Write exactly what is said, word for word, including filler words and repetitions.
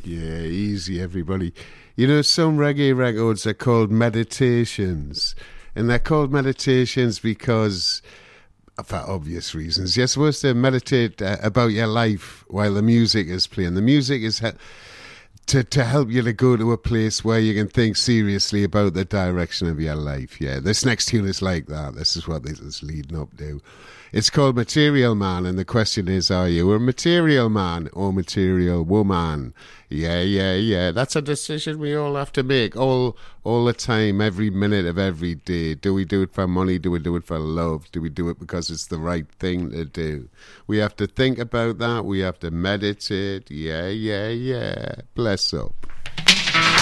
Yeah, easy, everybody. You know, some reggae records are called meditations, and they're called meditations because, for obvious reasons, you're supposed to meditate uh, about your life while the music is playing. The music is he- to to help you to go to a place where you can think seriously about the direction of your life. Yeah, this next tune is like that. This is what this is leading up to. It's called Material Man, and the question is, are you a material man or material woman? Yeah, yeah, yeah. That's a decision we all have to make all all the time, every minute of every day. Do we do it for money? Do we do it for love? Do we do it because it's the right thing to do? We have to think about that. We have to meditate. Yeah, yeah, yeah. Bless up.